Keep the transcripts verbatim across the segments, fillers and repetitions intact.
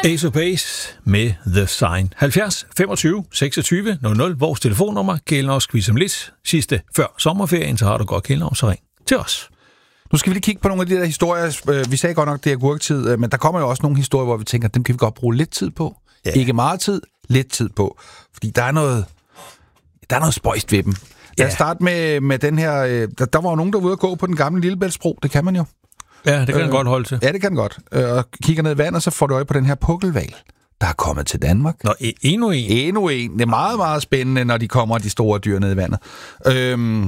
Ace of Base med The Sign. halvfjerds femogtyve seksogtyve nul nul, vores telefonnummer. Kælenavns quiz om lidt. Sidste før sommerferien, så har du godt kælenavn, så ring til os. Nu skal vi lige kigge på nogle af de der historier. Vi sagde godt nok, det er agurktid, men der kommer jo også nogle historier, hvor vi tænker, dem kan vi godt bruge lidt tid på. Ja. Ikke meget tid, lidt tid på. Fordi der er noget, der er noget spøjst ved dem. Lad os ja. starte med, med den her... Der, der var jo nogen, der var ude at gå på den gamle Lillebæltsbro. Det kan man jo. Ja, det kan den øh, godt holde til. Ja, det kan den godt. Øh, og kigger ned i vandet, så får du øje på den her pukkelhval, der er kommet til Danmark. Nå, endnu en. Endnu en. Det er meget, meget spændende, når de kommer, de store dyr ned i vandet. Øhm,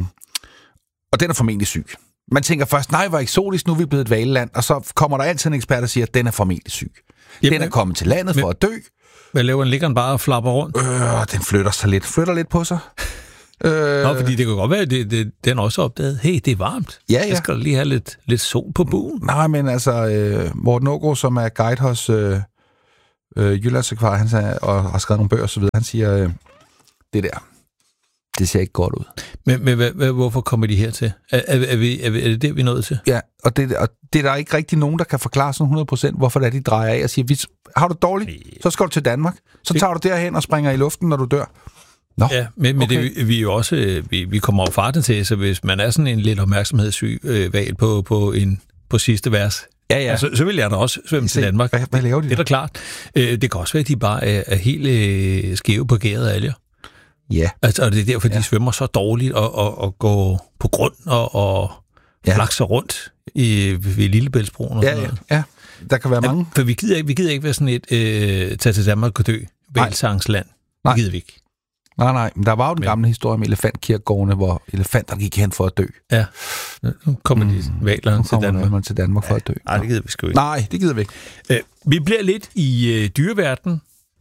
og den er formentlig syg. Man tænker først, nej, hvor eksotisk, nu er vi blevet et hvaleland. Og så kommer der altid en ekspert, der siger, at den er formentlig syg. Jamen, den er kommet til landet men, for at dø. Hvad laver den? Ligger den bare og flapper rundt? Øh, den flytter sig lidt. Flytter lidt på sig. Øh, Nå, fordi det kan godt være, at det, det, den også opdaget. Hey, det er varmt. Ja, ja. Jeg skal lige have lidt, lidt sol på buen. Nej, men altså, øh, Morten Aagaard, som er guide hos øh, øh, Jyllandsakvar, han sagde, og har skrevet nogle bøger og så videre, han siger, øh, det der, det ser ikke godt ud. Men, men hvad, hvad, hvorfor kommer de hertil? Er, er, er, vi, er, vi, er det det, vi er nået til? Ja, og det, og det er der ikke rigtig nogen, der kan forklare sådan hundrede procent, hvorfor det er, de drejer af og siger, hvis, har du det dårligt, så skal du til Danmark. Så tager du derhen og springer i luften, når du dør. Nå, ja, men, men okay. det, vi er jo også, vi, vi kommer jo farten til, så hvis man er sådan en lidt opmærksomhedssyg øh, valg på, på, en, på sidste vers, ja, ja. Altså, så vil jeg da også svømme til Danmark. Hvad, hvad laver de? Det er da klart. Øh, det kan også være, at de bare er, er helt øh, skæve på gæret alger. Ja. Altså, og det er derfor, ja. de svømmer så dårligt og, og, og går på grund og, og ja. flakser rundt i, ved Lillebæltsbroen. Og ja, sådan noget. ja, ja. Der kan være mange. Ja, for vi gider ikke, vi gider ikke være sådan et øh, tage til Danmark og dø. Hvalsangsland. Det gider vi ikke. Nej, nej, men der var jo den gamle historie om elefantkirkegårdene, hvor elefanter gik hen for at dø. Ja, nu kommer de valerne til Danmark. Man til Danmark for ja. at dø. Nej, det gider vi sgu ikke. Nej, det gider vi ikke. Øh, vi bliver lidt i øh, dyreverdenen.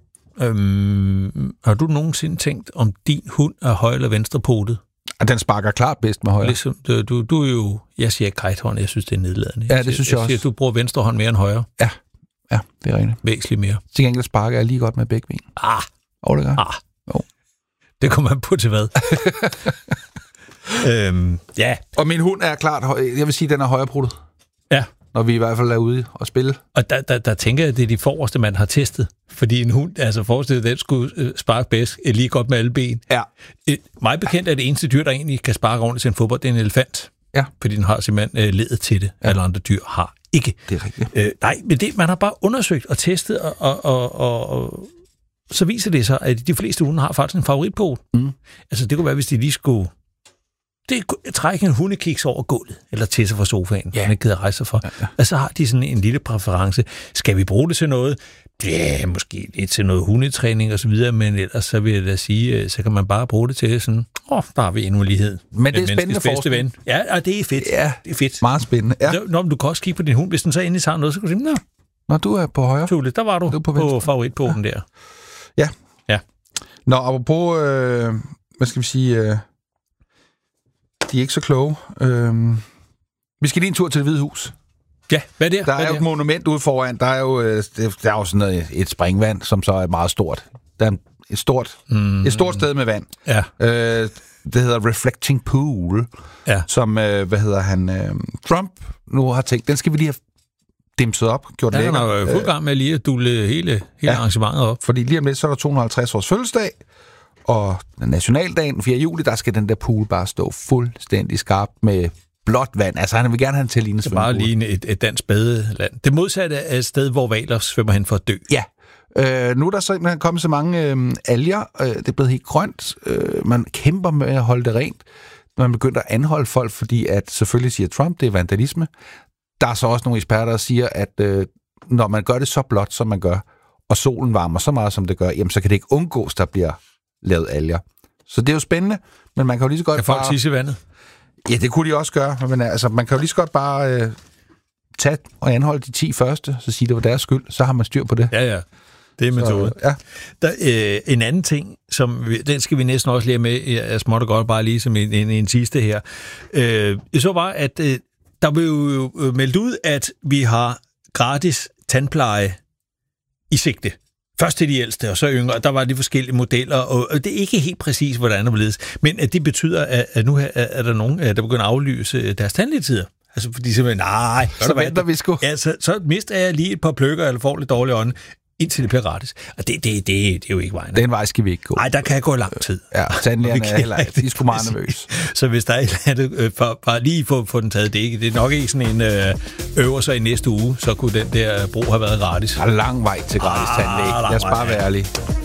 Øhm, har du nogensinde tænkt, om din hund er høj- eller venstrepotet? Den sparker klart bedst med højre. Ligesom, du, du, du er jo... Jeg siger kajthånd, jeg synes, det er nedladende. Ja, det synes jeg, jeg også. Jeg siger, du bruger venstre hånd mere end højre. Ja, ja, det er rigtigt. Væsentligt mere. Til gengæld sparker jeg lige godt med begge ben. Ah. Og det gør. Ah. Jo. Det kommer man på til hvad? øhm, ja. Og min hund er klart, jeg vil sige, den er højrebruttet. Ja. Når vi i hvert fald er ude og spille. Og der, der, der tænker jeg, at det er de forreste, man har testet. Fordi en hund, altså forestillet, den skulle sparke bedst lige godt med alle ben. Ja. Et, meget bekendt er det eneste dyr, der egentlig kan sparke ordentligt til en fodbold, det er en elefant. Ja. Fordi den har simpelthen øh, ledet til det. Ja. Alle andre dyr har ikke. Det er rigtigt. Øh, nej, men det, man har bare undersøgt og testet, og, og, og, og, og så viser det sig, at de fleste hunde har faktisk en favoritpot. Mm. Altså det kunne være, hvis de lige skulle det trække en hundekiks over gulvet, eller til sig fra sofaen, ja. Han ikke gider rejse sig for. Ja, ja. Og så har de sådan en lille præference. Skal vi bruge det til noget? Ja, måske lidt til noget hundetræning og så videre, men ellers så vil jeg da sige, så kan man bare bruge det til sådan, åh, oh, der har vi endnu lighed. Men det er spændende forskning. Ja, og det er fedt. Ja, det er fedt. Meget spændende. Ja. Så, når du kan også kigge på din hund, hvis den så endelig tager noget, så kan du sige, nå, når du er på højre. Tule, der var du, du på, på favoritpoten ja. der. Ja. Ja. Nå, apropos, øh, hvad skal vi sige, øh, de er ikke så kloge. Øh, vi skal lige en tur til Det Hvide Hus. Ja, hvad er det? Der er hvad jo et monument ude foran. Der er jo, øh, der er jo sådan noget, et springvand, som så er meget stort. Der er et stort, mm. et stort sted med vand. Ja. Øh, det hedder Reflecting Pool, ja. som, øh, hvad hedder han, øh, Trump nu har tænkt, den skal vi lige have dimset op, gjort ja, lækker. Han er jo fuld gang med lige at dulle hele, hele ja. arrangementet op. Fordi lige om lidt, så er der to hundrede og halvtreds års fødselsdag, og nationaldagen, fjerde juli, der skal den der pool bare stå fuldstændig skarp med blåt vand. Altså, han vil gerne have den til at ligne svømmepool. Bare ligne et, et dansk badeland. Det modsatte er et sted, hvor hvaler svømmer hen for at dø. Ja. Øh, nu er der simpelthen kommet så mange øh, alger. Øh, det er blevet helt grønt. Øh, man kæmper med at holde det rent. Man begynder at anholde folk, fordi at selvfølgelig siger Trump, det er vandalisme. Der er så også nogle eksperter, der siger, at øh, når man gør det så blåt, som man gør, og solen varmer så meget, som det gør, jamen, så kan det ikke undgås, der bliver lavet alger. Så det er jo spændende, men man kan jo lige så godt kan folk bare... tisse i vandet? Ja, det kunne de også gøre, men altså, man kan jo lige så godt bare øh, tage og anholde de ti første, så sige, det var deres skyld, så har man styr på det. Ja, ja. Det er metode. Så, ja. Der, øh, en anden ting, som vi, den skal vi næsten også lære med, jeg småt og godt bare lige som en, en, en sidste her. Øh, så var, at øh, der blev jo meldt ud, at vi har gratis tandpleje i sigte. Først til de ældste, og så yngre. Der var de forskellige modeller, og det er ikke helt præcis, hvordan det var ledes. Men at det betyder, at nu er der nogen, der begynder at aflyse deres tandlægetider. Altså, fordi simpelthen, nej. Så venter vi sgu. Ja, så, så mister jeg lige et par pløkker, eller får lidt dårlig ånd. indtil det bliver gratis. Og det, det, det, det er jo ikke vejen. Den vej skal vi ikke gå. Nej, der kan gå lang tid. Ja, tandlægerne er heller de er sgu meget nervøse. Så hvis der er et eller andet, øh, for, bare lige få, få den taget, det er, ikke, det er nok ikke sådan en øh, øver sig i næste uge, så kunne den der bro have været gratis. Der er lang vej til gratis Ah, tandlæge. Lad os bare være ærlige.